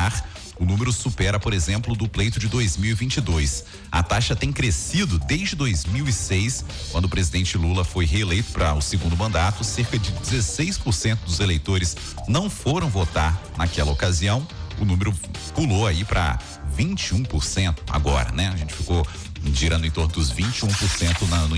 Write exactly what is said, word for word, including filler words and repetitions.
votar, o número supera, por exemplo, do pleito de dois mil e vinte e dois. A taxa tem crescido desde dois mil e seis, quando o presidente Lula foi reeleito para o segundo mandato. Cerca de dezesseis por cento dos eleitores não foram votar naquela ocasião. O número pulou aí para vinte e um por cento agora, né? A gente ficou girando em torno dos vinte e um por cento na, no